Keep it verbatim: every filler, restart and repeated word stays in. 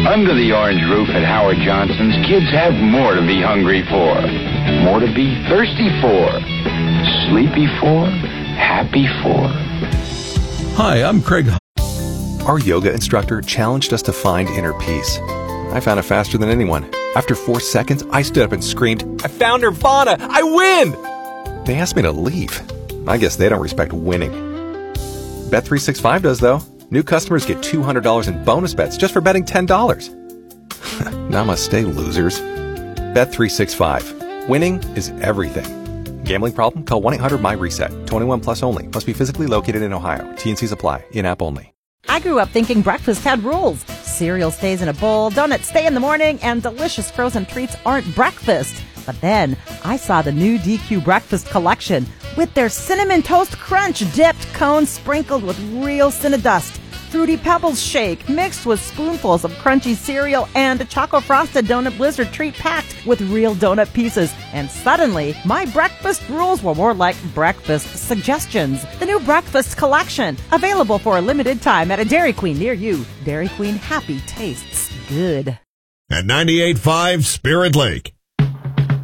Under the orange roof at Howard Johnson's, kids have more to be hungry for, more to be thirsty for, sleepy for, happy for. Hi, I'm Craig. Our yoga instructor challenged us to find inner peace. I found it faster than anyone. After four seconds, I stood up and screamed, "I found Nirvana! I win!" They asked me to leave. I guess they don't respect winning. Bet three sixty-five does, though. New customers get two hundred dollars in bonus bets just for betting ten dollars. Namaste, losers. Bet three sixty-five. Winning is everything. Gambling problem? Call one eight hundred M Y reset. twenty-one plus only. Must be physically located in Ohio. T and Cs apply. In-app only. I grew up thinking breakfast had rules. Cereal stays in a bowl, donuts stay in the morning, and delicious frozen treats aren't breakfast. But then I saw the new D Q Breakfast Collection with their Cinnamon Toast Crunch dipped cones sprinkled with real Cinnadust, Fruity Pebbles shake mixed with spoonfuls of crunchy cereal, and a Choco Frosted Donut Blizzard treat packed with real donut pieces. And suddenly, my breakfast rules were more like breakfast suggestions. The new Breakfast Collection, available for a limited time at a Dairy Queen near you. Dairy Queen, happy tastes good. At ninety-eight point five Spirit Lake.